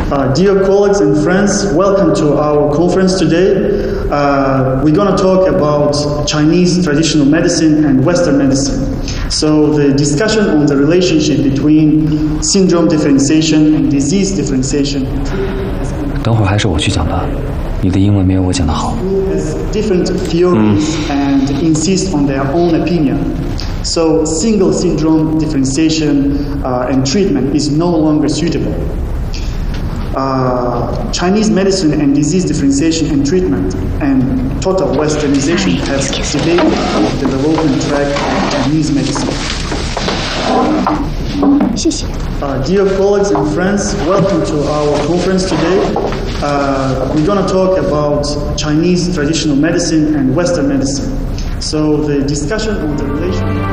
Dear colleagues and friends, welcome to our conference today. We're going to talk about Chinese traditional medicine and Western medicine. So the discussion on the relationship between syndrome differentiation and disease differentiation. 等会儿还是我去讲吧，你的英文没有我讲得好。 Different theories and insist on their own opinion. So single syndrome differentiation and treatment is no longer suitable. Chinese medicine and disease differentiation and treatment and total westernization have debated the development track of Chinese medicine. Dear colleagues and friends, welcome to our conference today. We're going to talk about Chinese traditional medicine and Western medicine. So the discussion on the relation